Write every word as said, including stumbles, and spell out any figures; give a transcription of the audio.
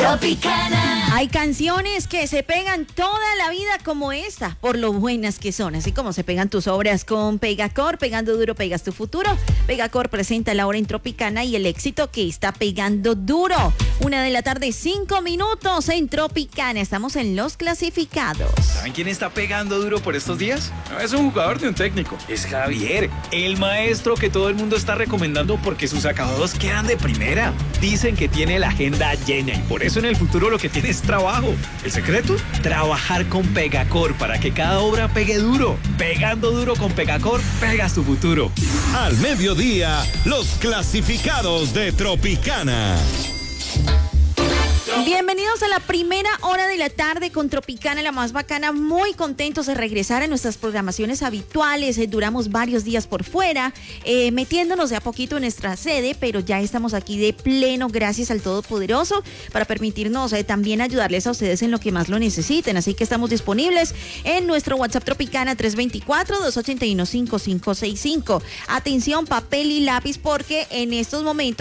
Tropicana. Hay canciones que se pegan toda la vida como esta, por lo buenas que son, así como se pegan tus obras con Pegacor. Pegando duro, pegas tu futuro. Pegacor presenta la hora en Tropicana y el éxito que está pegando duro. Una de la tarde, cinco minutos en Tropicana. Estamos en los clasificados. ¿Saben quién está pegando duro por estos días? No es un jugador de un técnico, es Javier, el maestro que todo el mundo está recomendando porque sus acabados quedan de primera. Dicen que tiene la agenda llena y por eso en el futuro lo que tiene es trabajo. ¿El secreto? Trabajar con Pegacor para que cada obra pegue duro. Pegando duro con Pegacor, pegas tu futuro. Al mediodía, los clasificados de Tropicana. Bienvenidos a la primera hora de la tarde con Tropicana, la más bacana. Muy contentos de regresar a nuestras programaciones habituales. Eh, duramos varios días por fuera, eh, metiéndonos de a poquito en nuestra sede, pero ya estamos aquí de pleno gracias al Todopoderoso para permitirnos eh, también ayudarles a ustedes en lo que más lo necesiten. Así que estamos disponibles en nuestro WhatsApp Tropicana tres dos cuatro, dos ocho uno, cinco cinco seis cinco. Atención, papel y lápiz, porque en estos momentos